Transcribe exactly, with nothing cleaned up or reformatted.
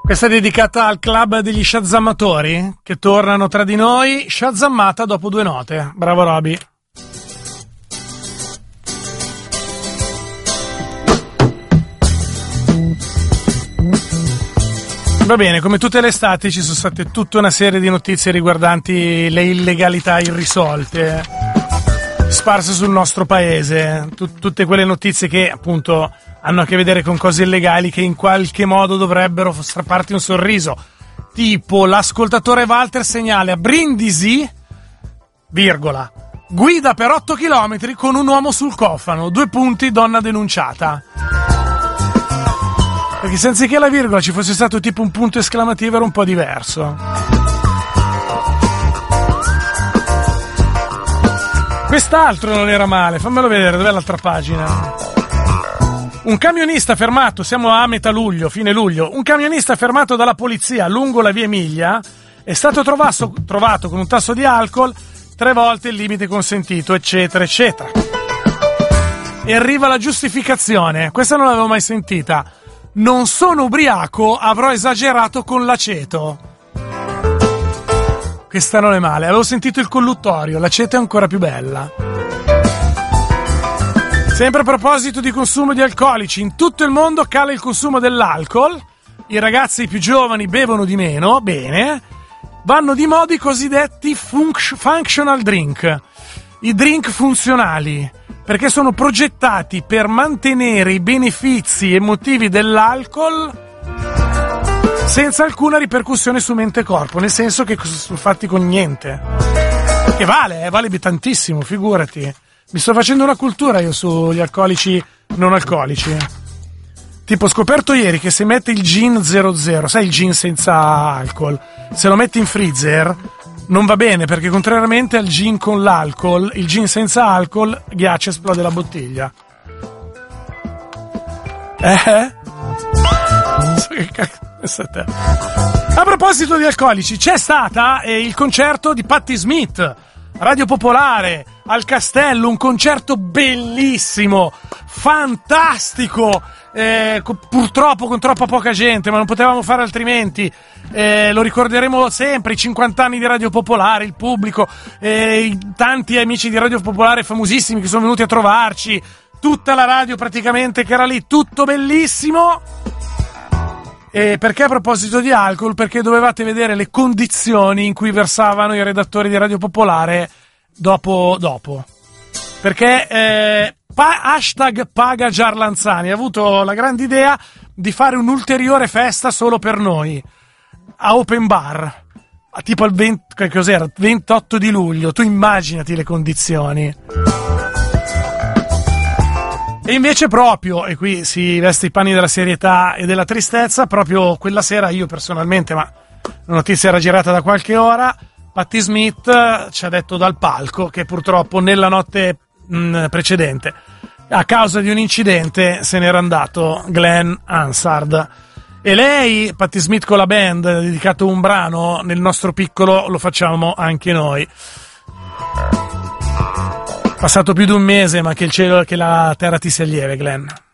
Questa è dedicata al club degli Shazammatori che tornano tra di noi. Shazammata dopo due note. Bravo Roby. Va bene, come tutte le estati ci sono state tutta una serie di notizie riguardanti le illegalità irrisolte sparse sul nostro paese. Tut- tutte quelle notizie che appunto hanno a che vedere con cose illegali che in qualche modo dovrebbero strapparti un sorriso. Tipo l'ascoltatore Walter segnala a Brindisi, virgola, guida per otto chilometri con un uomo sul cofano, due punti, donna denunciata. Perché se anziché la virgola ci fosse stato tipo un punto esclamativo era un po' diverso. Quest'altro non era male, fammelo vedere, dov'è l'altra pagina? Un camionista fermato, siamo a metà luglio, fine luglio, un camionista fermato dalla polizia lungo la via Emilia è stato trovato, trovato con un tasso di alcol tre volte il limite consentito, eccetera, eccetera. E arriva la giustificazione, questa non l'avevo mai sentita. Non sono ubriaco, avrò esagerato con l'aceto. Questa non è male, avevo sentito il colluttorio, l'aceto è ancora più bella. Sempre a proposito di consumo di alcolici, in tutto il mondo cala il consumo dell'alcol, i ragazzi più giovani bevono di meno, bene, vanno di moda i cosiddetti func- functional drink, i drink funzionali, perché sono progettati per mantenere i benefici emotivi dell'alcol senza alcuna ripercussione su mente e corpo, nel senso che sono fatti con niente. Che vale, eh, vale tantissimo, figurati. Mi sto facendo una cultura io sugli alcolici non alcolici. Tipo, ho scoperto ieri che se metti il gin zero zero, sai il gin senza alcol, se lo metti in freezer non va bene, perché contrariamente al gin con l'alcol, il gin senza alcol ghiaccia, esplode la bottiglia. Eh? Non so che cazzo è te. A proposito di alcolici, c'è stata eh, il concerto di Patti Smith, Radio Popolare, al Castello, un concerto bellissimo, fantastico, eh, co- purtroppo con troppa poca gente, ma non potevamo fare altrimenti. Eh, lo ricorderemo sempre, i cinquanta anni di Radio Popolare, il pubblico, eh, i tanti amici di Radio Popolare famosissimi che sono venuti a trovarci, tutta la radio praticamente che era lì, tutto bellissimo. E perché a proposito di alcol? Perché dovevate vedere le condizioni in cui versavano i redattori di Radio Popolare dopo dopo. Perché eh, pa- hashtag paga Giarlanzani ha avuto la grande idea di fare un'ulteriore festa solo per noi a open bar, tipo il venti, cos'era? ventotto di luglio. Tu immaginati le condizioni. E invece proprio, e qui si veste i panni della serietà e della tristezza, proprio quella sera io personalmente, ma la notizia era girata da qualche ora, Patti Smith ci ha detto dal palco che purtroppo nella notte mh, precedente, a causa di un incidente, se n'era andato Glenn Hansard. E lei, Patti Smith con la band, ha dedicato un brano, nel nostro piccolo lo facciamo anche noi. Passato più di un mese, ma che il cielo, che la terra ti sia lieve, Glenn.